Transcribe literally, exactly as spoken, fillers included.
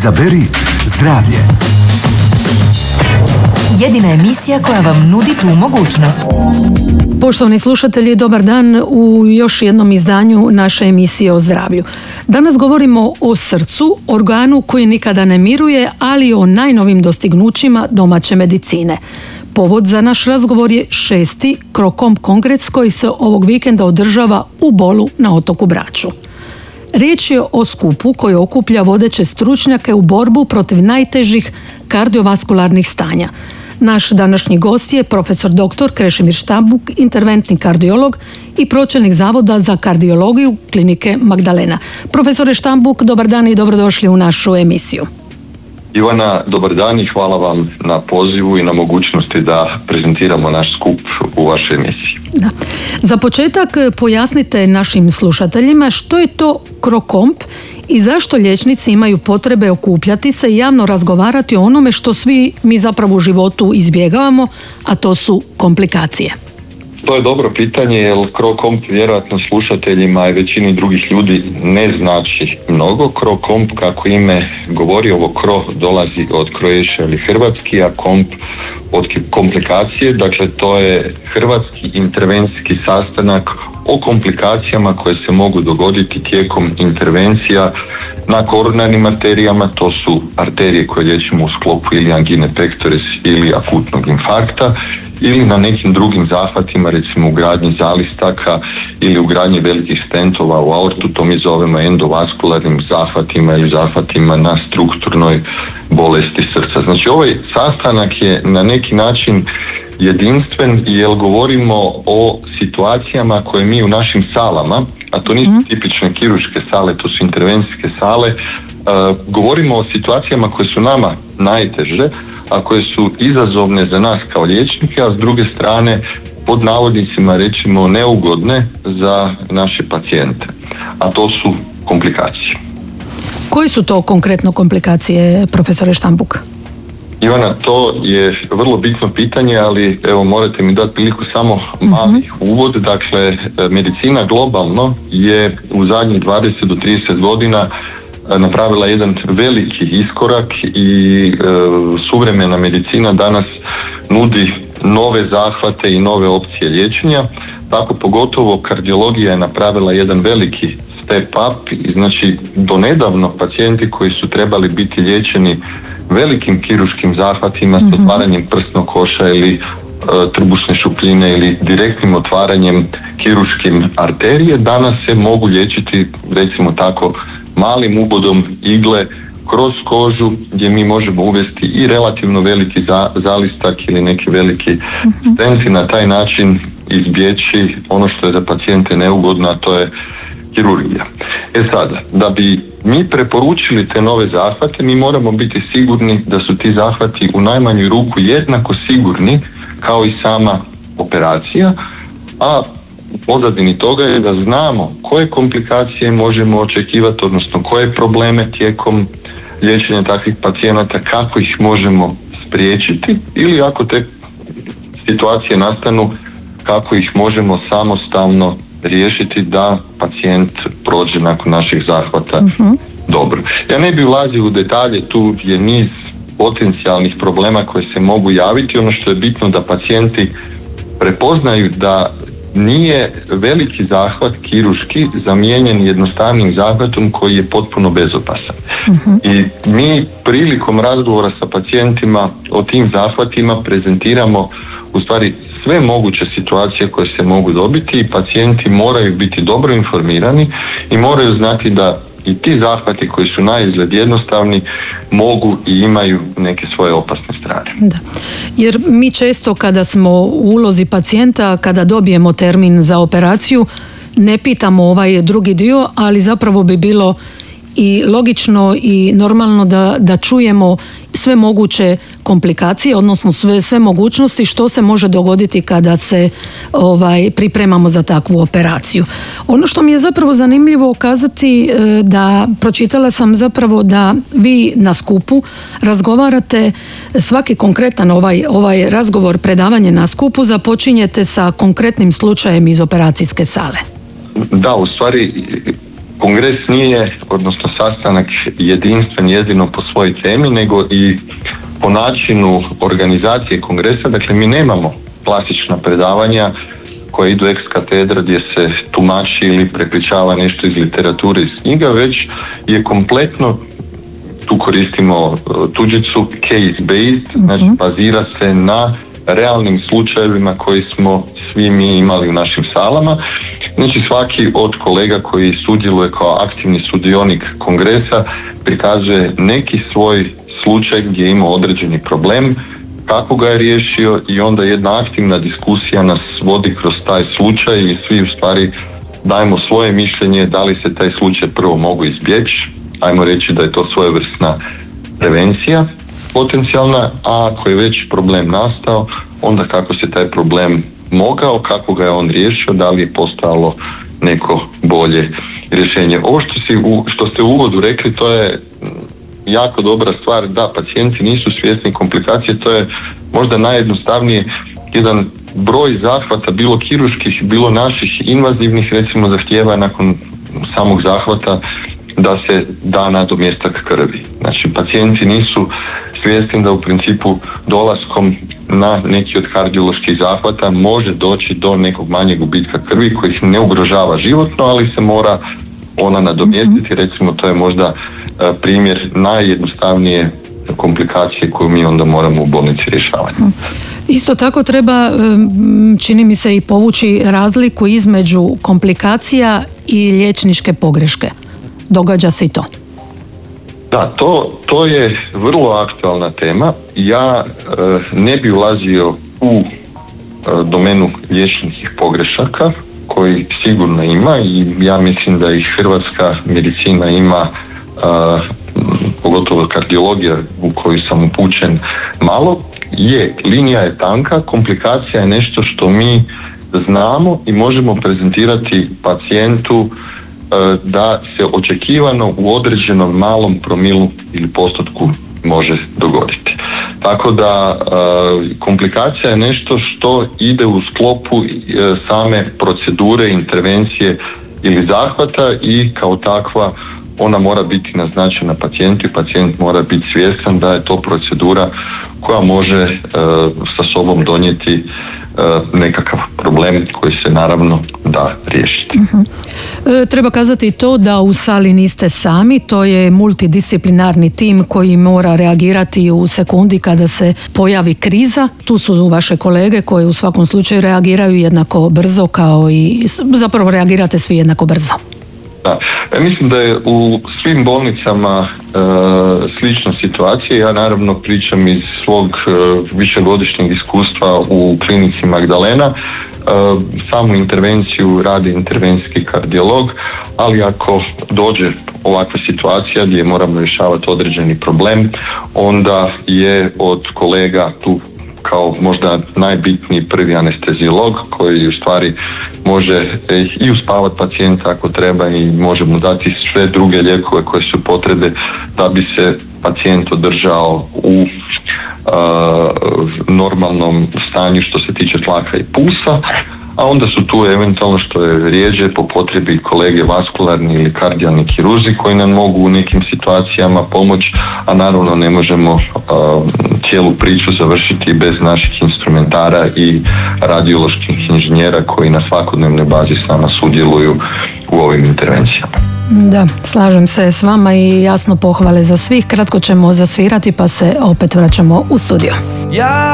Izaberi zdravlje. Jedina emisija koja vam nudi tu mogućnost. Poštovani slušatelji, dobar dan u još jednom izdanju naše emisije o zdravlju. Danas govorimo o srcu, organu koji nikada ne miruje, ali o najnovim dostignućima domaće medicine. Povod za naš razgovor je šesti Krokomp kongres koji se ovog vikenda održava u Bolu na otoku Braču. Riječ je o skupu koji okuplja vodeće stručnjake u borbu protiv najtežih kardiovaskularnih stanja. Naš današnji gost je profesor doktor Krešimir Štambuk, interventni kardiolog i pročelnik Zavoda za kardiologiju klinike Magdalena. Profesore Štambuk, dobar dan i dobrodošli u našu emisiju. Ivana, dobar dan i hvala vam na pozivu i na mogućnosti da prezentiramo naš skup u vašoj emisiji. Da. Za početak pojasnite našim slušateljima što je to Krokomp i zašto liječnici imaju potrebe okupljati se i javno razgovarati o onome što svi mi zapravo u životu izbjegavamo, a to su komplikacije. To je dobro pitanje, jer Krokomp vjerojatno slušateljima i većini drugih ljudi ne znači mnogo. Krokomp, kako ime govori, ovo kro dolazi od Kroješa ili hrvatski, a komp od komplikacije. Dakle, to je hrvatski intervencijski sastanak o komplikacijama koje se mogu dogoditi tijekom intervencija na koronarnim arterijama. To su arterije koje liječimo u sklopu ili angine pectoris ili akutnog infarkta, ili na nekim drugim zahvatima, recimo u gradnji zalistaka ili u gradnji velikih stentova u aortu. To mi zovemo endovaskularnim zahvatima ili zahvatima na strukturnoj bolesti srca. Znači, ovaj sastanak je na neki način jedinstven jer govorimo o situacijama koje mi u našim salama, a to nisu tipične kirurške sale, to su intervencijske sale, uh, govorimo o situacijama koje su nama najteže, a koje su izazovne za nas kao liječnike, a s druge strane pod navodnicima rečimo neugodne za naše pacijente, a to su komplikacije. Koji su to konkretno komplikacije, profesore Štambuk? Ivana, to je vrlo bitno pitanje, ali evo morate mi dati priliku samo mali uh-huh. uvod. Dakle, medicina globalno je u zadnjih dvadeset do trideset godina napravila jedan veliki iskorak i e, suvremena medicina danas nudi nove zahvate i nove opcije liječenja. Tako pogotovo kardiologija je napravila jedan veliki step up i znači donedavno pacijenti koji su trebali biti liječeni velikim kirurškim zahvatima mm-hmm. s otvaranjem prsnog koša ili e, trbušne šupljine ili direktnim otvaranjem kirurškim arterije, danas se mogu liječiti recimo tako malim ubodom igle kroz kožu gdje mi možemo uvesti i relativno veliki za, zalistak ili neki veliki mm-hmm. stent i na taj način izbjeći ono što je za pacijente neugodno, a to je kirurgija. E sada, da bi mi preporučili te nove zahvate, mi moramo biti sigurni da su ti zahvati u najmanju ruku jednako sigurni kao i sama operacija, a u pozadini toga je da znamo koje komplikacije možemo očekivati, odnosno koje probleme tijekom liječenja takvih pacijenata, kako ih možemo spriječiti ili ako te situacije nastanu, kako ih možemo samostalno riješiti da pacijent prođe nakon naših zahvata uh-huh. dobro. Ja ne bih ulazio u detalje, tu je niz potencijalnih problema koji se mogu javiti. Ono što je bitno da pacijenti prepoznaju da nije veliki zahvat kirurški zamijenjen jednostavnim zahvatom koji je potpuno bezopasan. Uh-huh. I mi prilikom razgovora sa pacijentima o tim zahvatima prezentiramo u stvari sve moguće situacije koje se mogu dobiti i pacijenti moraju biti dobro informirani i moraju znati da i ti zahvati koji su naizgled jednostavni mogu i imaju neke svoje opasne strane. Da. Jer mi često kada smo u ulozi pacijenta, kada dobijemo termin za operaciju, ne pitamo ovaj drugi dio, ali zapravo bi bilo i logično i normalno da, da čujemo sve moguće komplikacije, odnosno sve, sve mogućnosti što se može dogoditi kada se ovaj, pripremamo za takvu operaciju. Ono što mi je zapravo zanimljivo kazati da pročitala sam zapravo da vi na skupu razgovarate svaki konkretan ovaj, ovaj razgovor, predavanje na skupu započinjete sa konkretnim slučajem iz operacijske sale. Da, u stvari kongres nije, odnosno sastanak jedinstven jedino po svojoj temi, nego i po načinu organizacije kongresa. Dakle, mi nemamo klasična predavanja koja idu ex katedra gdje se tumači ili prepričava nešto iz literature, iz knjiga, već je kompletno, tu koristimo tuđicu, case based, mm-hmm. znači bazira se na realnim slučajevima koji smo svi mi imali u našim salama. Znači svaki od kolega koji sudjeluje kao aktivni sudionik kongresa prikazuje neki svoj slučaj gdje je imao određeni problem, kako ga je riješio i onda jedna aktivna diskusija nas vodi kroz taj slučaj i svi u stvari dajemo svoje mišljenje da li se taj slučaj prvo mogu izbjeći, ajmo reći da je to svojevrsna prevencija potencijalna, a ako je već problem nastao, onda kako se taj problem mogao, kako ga je on riješio, da li je postojalo neko bolje rješenje. Ovo što, si, što ste u uvodu rekli, to je jako dobra stvar, da, pacijenti nisu svjesni komplikacije, to je možda najjednostavnije, jedan broj zahvata, bilo kirurških, bilo naših invazivnih, recimo zahtijeva nakon samog zahvata da se da nadomjestak krvi. Znači, pacijenti nisu svjesni da u principu dolaskom na neki od kardioloških zahvata može doći do nekog manjeg gubitka krvi koji ih ne ugrožava životno, ali se mora ona nadomjestiti. Mm-hmm. Recimo, to je možda primjer najjednostavnije komplikacije koju mi onda moramo u bolnici rješavati. Isto tako treba, čini mi se, i povući razliku između komplikacija i liječničke pogreške. Događa se i to. Da, to, to je vrlo aktualna tema. Ja e, ne bi ulazio u e, domenu liječničkih pogrešaka, koji sigurno ima i ja mislim da i hrvatska medicina ima, e, pogotovo kardiologija u koju sam upućen malo, je, linija je tanka, komplikacija je nešto što mi znamo i možemo prezentirati pacijentu da se očekivano u određenom malom promilu ili postotku može dogoditi. Tako da komplikacija je nešto što ide u sklopu same procedure, intervencije ili zahvata i kao takva ona mora biti naznačena pacijentu i pacijent mora biti svjestan da je to procedura koja može sa sobom donijeti nekakav problem koji se naravno da riješiti. Uh-huh. E, treba kazati to da u sali niste sami, to je multidisciplinarni tim koji mora reagirati u sekundi kada se pojavi kriza. Tu su vaše kolege koji u svakom slučaju reagiraju jednako brzo kao i zapravo reagirate svi jednako brzo. Da. Ja mislim da je u svim bolnicama e, slična situacija. Ja naravno pričam iz svog e, višegodišnjeg iskustva u klinici Magdalena. E, samu intervenciju radi intervencijski kardiolog, ali ako dođe ovakva situacija gdje moramo rješavati određeni problem, onda je od kolega tu kao možda najbitniji prvi anesteziolog koji u stvari može i uspavati pacijenta ako treba i može mu dati sve druge lijekove koje su potrebe da bi se pacijent održao u uh, normalnom stanju što se tiče tlaka i pulsa, a onda su tu eventualno što je rijeđe po potrebi kolege vaskularni ili kardijalni kirurzi koji nam mogu u nekim situacijama pomoći, a naravno ne možemo uh, cijelu priču završiti bez naših instrumentara i radioloških inženjera koji na svakodnevnoj bazi s nama sudjeluju u ovim intervencijama. Da, slažem se s vama i jasno pohvale za svih. Kratko ćemo zasvirati pa se opet vraćamo u studio. Ja